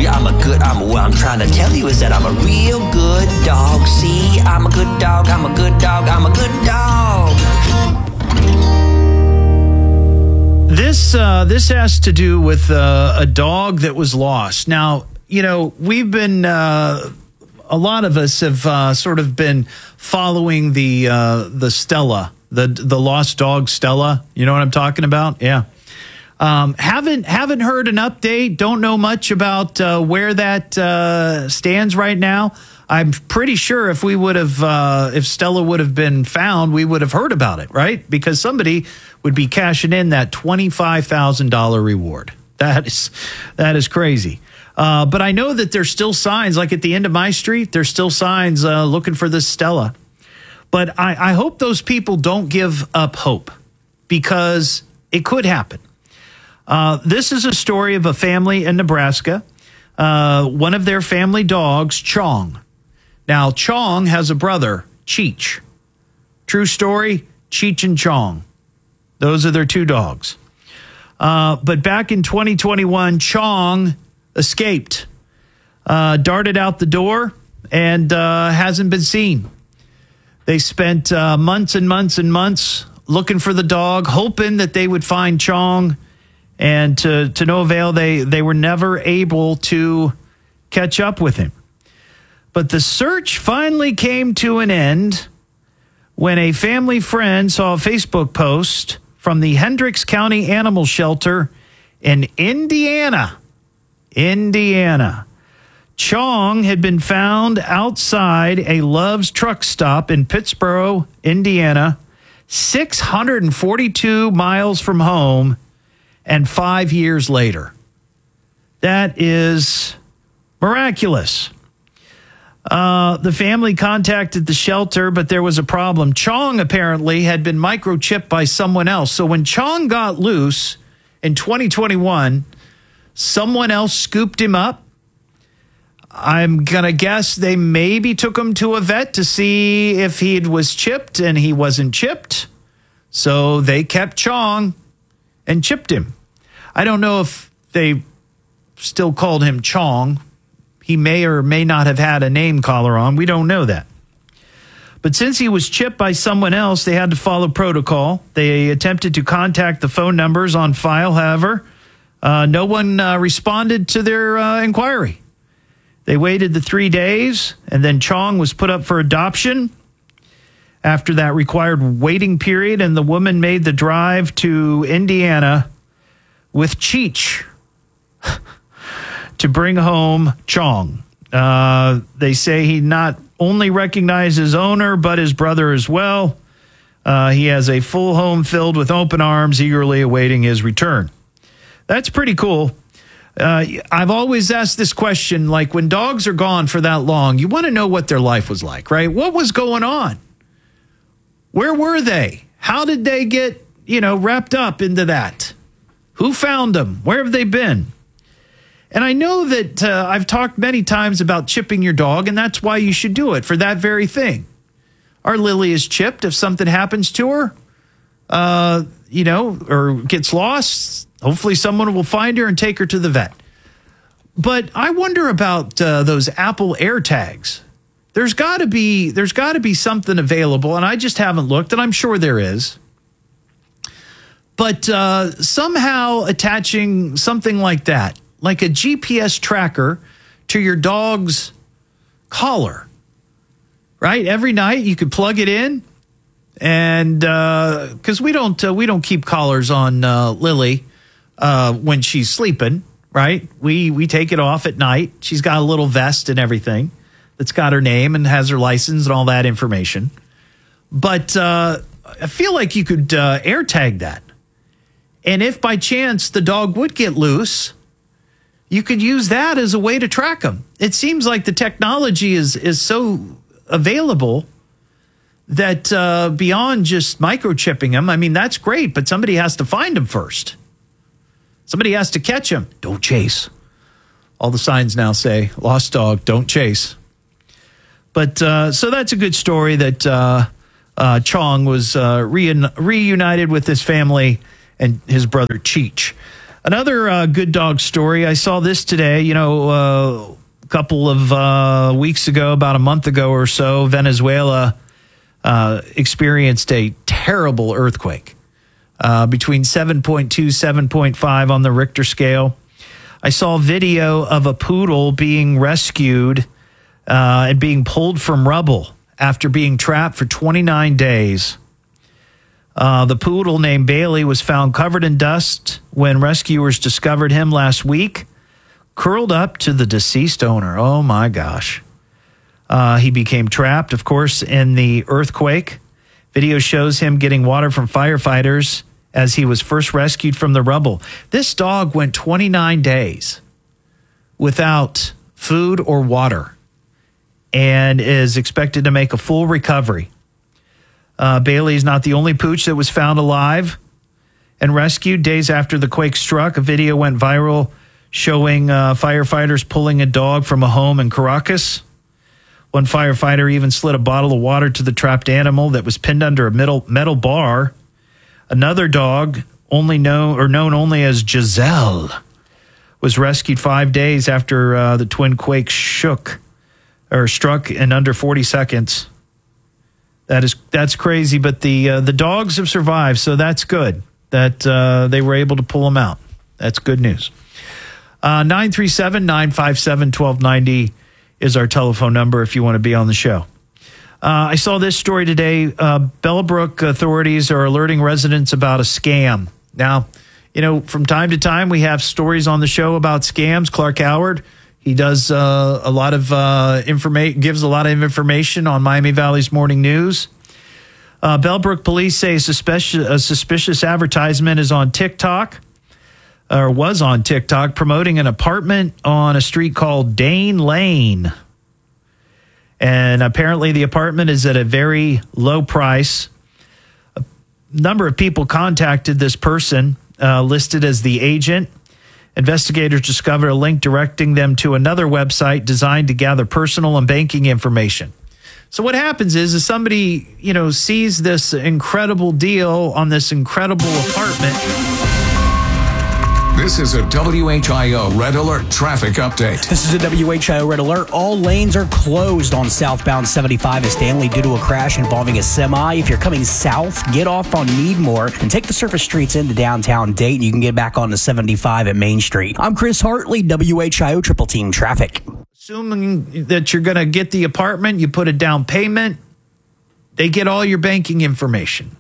What I'm trying to tell you is that I'm a real good dog. See, I'm a good dog, I'm a good dog, I'm a good dog. This has to do with a dog that was lost. Now, you know, we've been, a lot of us have sort of been following the Stella, the lost dog Stella. You know what I'm talking about? Yeah. Haven't heard an update. Don't know much about where that stands right now. I'm pretty sure if we would have, if Stella would have been found, we would have heard about it, right? Because somebody would be cashing in that $25,000 reward. That is crazy. But I know that there's still signs, like at the end of my street, there's still signs looking for this Stella. But I hope those people don't give up hope, because it could happen. This is a story of a family in Nebraska. One of their family dogs, Chong. Now, Chong has a brother, Cheech. True story, Cheech and Chong. Those are their two dogs. But back in 2021, Chong escaped, darted out the door, and hasn't been seen. They spent months and months and months looking for the dog, hoping that they would find Chong. And to no avail, they were never able to catch up with him. But the search finally came to an end when a family friend saw a Facebook post from the Hendricks County Animal Shelter in Indiana. Chong had been found outside a Love's truck stop in Pittsboro, Indiana, 642 miles from home, and 5 years later. That is miraculous. The family contacted the shelter, but there was a problem. Chong apparently had been microchipped by someone else. So when Chong got loose in 2021, someone else scooped him up. I'm going to guess they maybe took him to a vet to see if he was chipped, and he wasn't chipped. So they kept Chong and chipped him. I don't know if they still called him Chong. He may or may not have had a name collar on. We don't know that. But since he was chipped by someone else, they had to follow protocol. They attempted to contact the phone numbers on file. However, no one responded to their inquiry. They waited the 3 days, and then Chong was put up for adoption. After that required waiting period, and the woman made the drive to Indiana with Cheech to bring home Chong. They say he not only recognized his owner, but his brother as well. He has a full home filled with open arms, eagerly awaiting his return. That's pretty cool. I've always asked this question, like when dogs are gone for that long, you want to know what their life was like, right? What was going on? Where were they? How did they get, wrapped up into that? Who found them? Where have they been? And I know that I've talked many times about chipping your dog, and that's why you should do it, for that very thing. Our Lily is chipped. If something happens to her, or gets lost, hopefully someone will find her and take her to the vet. But I wonder about those Apple AirTags. There's got to be something available, and I just haven't looked, and I'm sure there is. But somehow attaching something like that, like a GPS tracker, to your dog's collar, right? Every night you could plug it in, and because we don't keep collars on Lily when she's sleeping, right? We take it off at night. She's got a little vest and everything that's got her name and has her license and all that information. But I feel like you could AirTag that. And if by chance the dog would get loose, you could use that as a way to track them. It seems like the technology is so available that beyond just microchipping them, I mean, that's great, but somebody has to find them first. Somebody has to catch them. Don't chase. All the signs now say, lost dog, don't chase. But so that's a good story that Chong was reunited with his family and his brother Cheech. Another good dog story. I saw this today, a couple of weeks ago, about a month ago or so, Venezuela experienced a terrible earthquake between 7.2, 7.5 on the Richter scale. I saw a video of a poodle being rescued and being pulled from rubble after being trapped for 29 days. The poodle named Bailey was found covered in dust when rescuers discovered him last week, curled up to the deceased owner. Oh, my gosh. He became trapped, of course, in the earthquake. Video shows him getting water from firefighters as he was first rescued from the rubble. This dog went 29 days without food or water and is expected to make a full recovery. Bailey is not the only pooch that was found alive and rescued days after the quake struck. A video went viral showing firefighters pulling a dog from a home in Caracas. One firefighter even slid a bottle of water to the trapped animal that was pinned under a metal bar. Another dog, known only as Giselle, was rescued 5 days after the twin quakes struck in under 40 seconds. That's crazy, but the dogs have survived, so that's good that they were able to pull them out. That's good news. 937-957-1290 is our telephone number if you want to be on the show. I saw this story today. Bellbrook authorities are alerting residents about a scam. Now, from time to time we have stories on the show about scams. Clark Howard, he does a lot of gives a lot of information on Miami Valley's Morning News. Bellbrook police say a suspicious advertisement is on TikTok, or was on TikTok, promoting an apartment on a street called Dane Lane. And apparently the apartment is at a very low price. A number of people contacted this person listed as the agent. Investigators discovered a link directing them to another website designed to gather personal and banking information. So what happens is somebody, sees this incredible deal on this incredible apartment. This is a WHIO Red Alert traffic update. This is a WHIO Red Alert. All lanes are closed on southbound 75 at Stanley due to a crash involving a semi. If you're coming south, get off on Needmore and take the surface streets into downtown Dayton. You can get back on the 75 at Main Street. I'm Chris Hartley, WHIO Triple Team Traffic. Assuming that you're going to get the apartment, you put a down payment, they get all your banking information.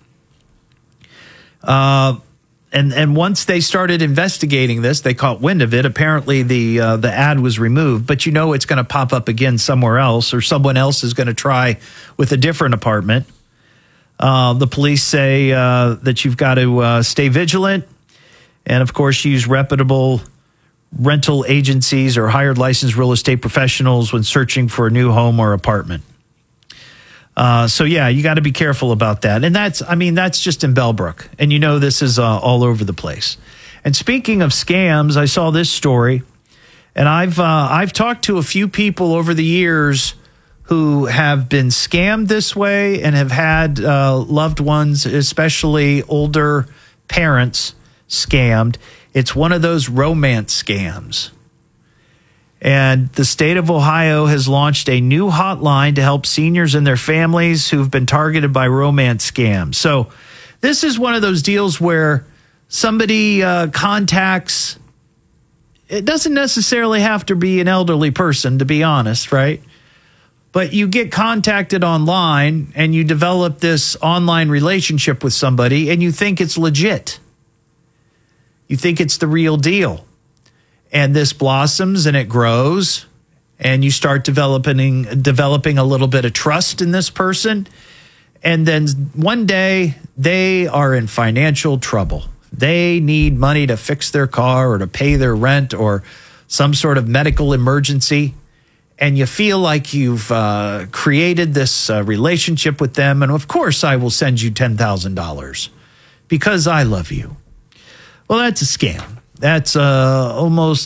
And once they started investigating this, they caught wind of it. Apparently, the ad was removed, but it's going to pop up again somewhere else, or someone else is going to try with a different apartment. The police say that you've got to stay vigilant, and of course, use reputable rental agencies or hired licensed real estate professionals when searching for a new home or apartment. So yeah, you got to be careful about that. And that's just in Bellbrook. And this is all over the place. And speaking of scams, I saw this story, and I've talked to a few people over the years who have been scammed this way and have had loved ones, especially older parents, scammed. It's one of those romance scams. And the state of Ohio has launched a new hotline to help seniors and their families who've been targeted by romance scams. So this is one of those deals where somebody contacts, it doesn't necessarily have to be an elderly person, to be honest, right? But you get contacted online and you develop this online relationship with somebody and you think it's legit. You think it's the real deal. And this blossoms and it grows, and you start developing a little bit of trust in this person. And then one day they are in financial trouble. They need money to fix their car or to pay their rent or some sort of medical emergency. And you feel like you've created this relationship with them. And of course, I will send you $10,000 because I love you. Well, that's a scam. That's almost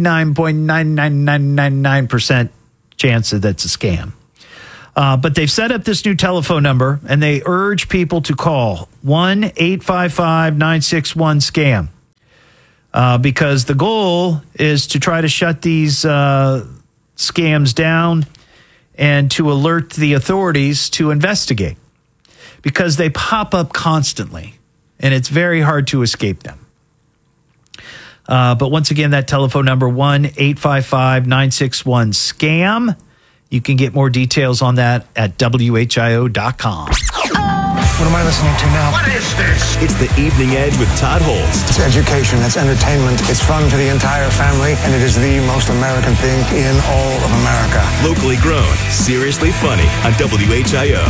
99.99999% chance that that's a scam. But they've set up this new telephone number, and they urge people to call 1-855-961-SCAM. because the goal is to try to shut these scams down and to alert the authorities to investigate, because they pop up constantly and it's very hard to escape them. But once again, that telephone number, 1-855-961-SCAM. You can get more details on that at WHIO.com. What am I listening to now? What is this? It's the Evening Edge with Todd Holtz. It's education, it's entertainment, it's fun for the entire family, and it is the most American thing in all of America. Locally grown, seriously funny on WHIO.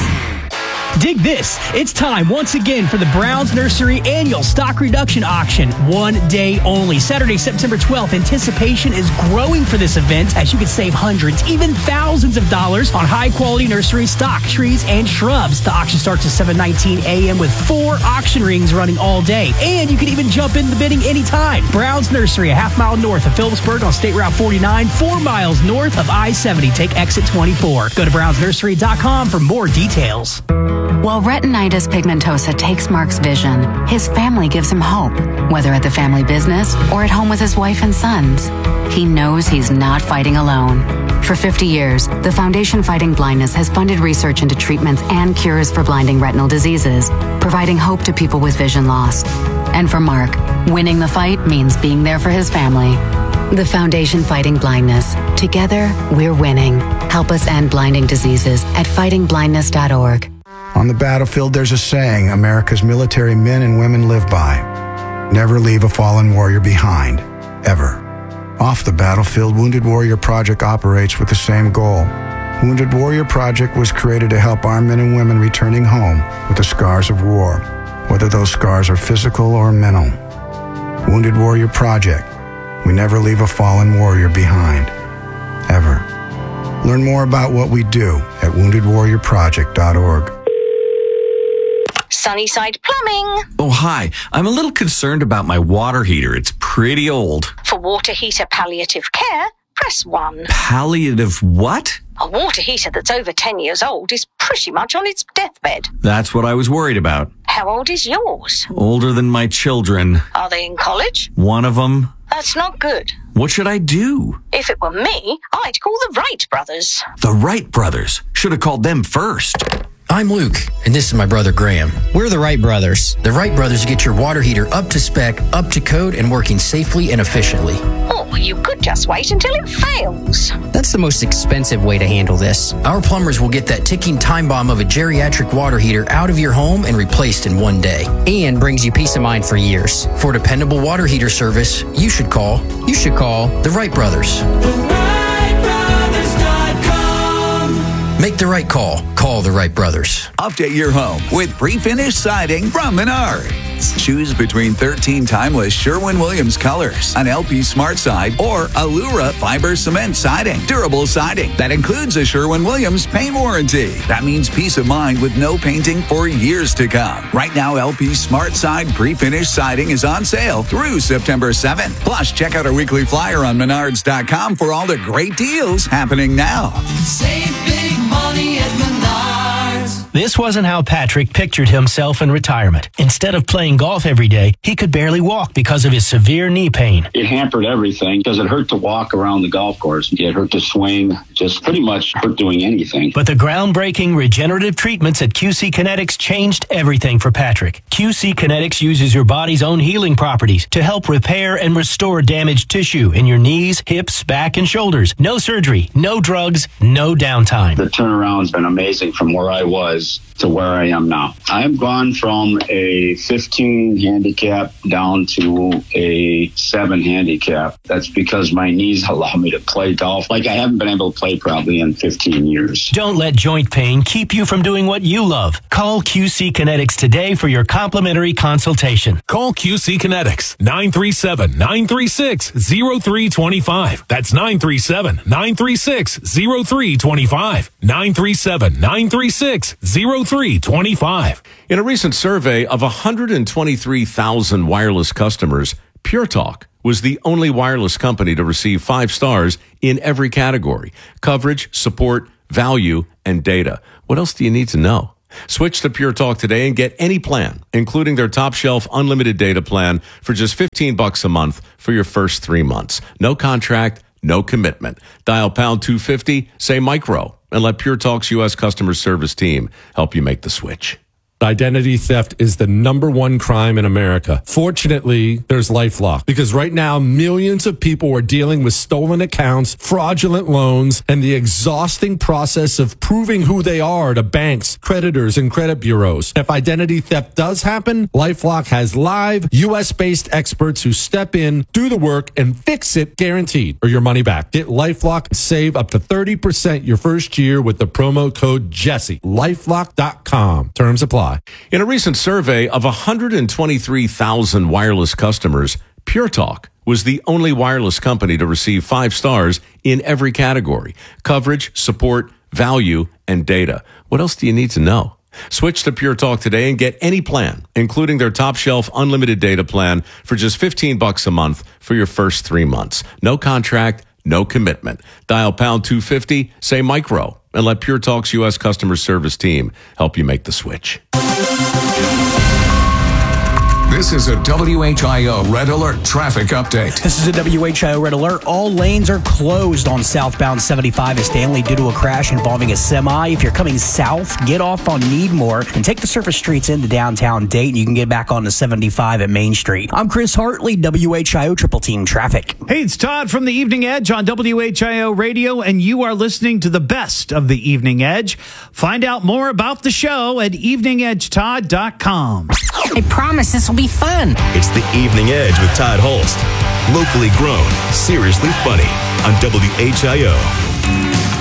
Dig this. It's time once again for the Browns Nursery annual stock reduction auction. 1 day only. Saturday, September 12th. Anticipation is growing for this event as you can save hundreds, even thousands of dollars on high quality nursery stock, trees, and shrubs. The auction starts at 7:19 a.m. with 4 auction rings running all day. And you can even jump in the bidding anytime. Browns Nursery, a half mile north of Phillipsburg on State Route 49, 4 miles north of I-70. Take exit 24. Go to brownsnursery.com for more details. While retinitis pigmentosa takes Mark's vision, his family gives him hope, whether at the family business or at home with his wife and sons. He knows he's not fighting alone. For 50 years, the Foundation Fighting Blindness has funded research into treatments and cures for blinding retinal diseases, providing hope to people with vision loss. And for Mark, winning the fight means being there for his family. The Foundation Fighting Blindness. Together, we're winning. Help us end blinding diseases at fightingblindness.org. On the battlefield, there's a saying America's military men and women live by. Never leave a fallen warrior behind, ever. Off the battlefield, Wounded Warrior Project operates with the same goal. Wounded Warrior Project was created to help our men and women returning home with the scars of war, whether those scars are physical or mental. Wounded Warrior Project. We never leave a fallen warrior behind, ever. Learn more about what we do at woundedwarriorproject.org. Sunnyside Plumbing. Oh, hi. I'm a little concerned about my water heater. It's pretty old. For water heater palliative care, press 1. Palliative what? A water heater that's over 10 years old is pretty much on its deathbed. That's what I was worried about. How old is yours? Older than my children. Are they in college? One of them. That's not good. What should I do? If it were me, I'd call the Wright brothers. The Wright brothers. Should have called them first. I'm Luke, and this is my brother Graham. We're the Wright brothers. The Wright brothers get your water heater up to spec, up to code, and working safely and efficiently. Or you could just wait until it fails. That's the most expensive way to handle this. Our plumbers will get that ticking time bomb of a geriatric water heater out of your home and replaced in 1 day. And brings you peace of mind for years. For dependable water heater service, you should call the Wright brothers. Make the right call. Call the Wright brothers. Update your home with pre-finished siding from Menards. Choose between 13 timeless Sherwin-Williams colors, an LP Smart Side, or Allura fiber cement siding. Durable siding that includes a Sherwin-Williams paint warranty. That means peace of mind with no painting for years to come. Right now, LP Smart Side pre-finished siding is on sale through September 7th. Plus, check out our weekly flyer on Menards.com for all the great deals happening now. Save big money at Menards. This wasn't how Patrick pictured himself in retirement. Instead of playing golf every day, he could barely walk because of his severe knee pain. It hampered everything because it hurt to walk around the golf course. It hurt to swing, just pretty much hurt doing anything. But the groundbreaking regenerative treatments at QC Kinetics changed everything for Patrick. QC Kinetics uses your body's own healing properties to help repair and restore damaged tissue in your knees, hips, back, and shoulders. No surgery, no drugs, no downtime. The turnaround's been amazing from where I was to where I am now. I've gone from a 15 handicap down to a 7 handicap. That's because my knees allow me to play golf like I haven't been able to play probably in 15 years. Don't let joint pain keep you from doing what you love. Call QC Kinetics today for your complimentary consultation. Call QC Kinetics, 937-936-0325. That's 937-936-0325. 937-936-0325. In a recent survey of 123,000 wireless customers, Pure Talk was the only wireless company to receive 5 stars in every category: coverage, support, value, and data. What else do you need to know? Switch to Pure Talk today and get any plan, including their top shelf unlimited data plan for just $15 a month for your first 3 months. No contract, no commitment. Dial pound 250, say micro, and let Pure Talk's U.S. customer service team help you make the switch. Identity theft is the #1 crime in America. Fortunately, there's LifeLock, because right now millions of people are dealing with stolen accounts, fraudulent loans, and the exhausting process of proving who they are to banks, creditors, and credit bureaus. If identity theft does happen, LifeLock has live US-based experts who step in, do the work, and fix it guaranteed, or your money back. Get LifeLock and save up to 30% your first year with the promo code Jesse. LifeLock.com. Terms apply. In a recent survey of 123,000 wireless customers, Pure Talk was the only wireless company to receive 5 stars in every category: coverage, support, value, and data. What else do you need to know? Switch to Pure Talk today and get any plan, including their top shelf unlimited data plan for just $15 a month for your first 3 months. No contract, no commitment. Dial pound 250, say micro, and let Pure Talk's U.S. customer service team help you make the switch. This is a WHIO Red Alert traffic update. This is a WHIO Red Alert. All lanes are closed on southbound 75 at Stanley due to a crash involving a semi. If you're coming south, get off on Needmore and take the surface streets into downtown Dayton. You can get back onto 75 at Main Street. I'm Chris Hartley, WHIO Triple Team Traffic. Hey, it's Todd from the Evening Edge on WHIO Radio, and you are listening to the best of the Evening Edge. Find out more about the show at eveningedgetodd.com. I promise this will be fun. It's the Evening Edge with Todd Holst. Locally grown, seriously funny on WHIO.